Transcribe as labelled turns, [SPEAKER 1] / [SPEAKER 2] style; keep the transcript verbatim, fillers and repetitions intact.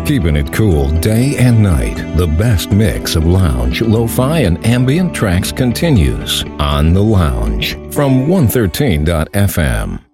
[SPEAKER 1] Keeping it cool day and night, the best mix of lounge, lo-fi, and ambient tracks continues on The Lounge from one thirteen dot f m.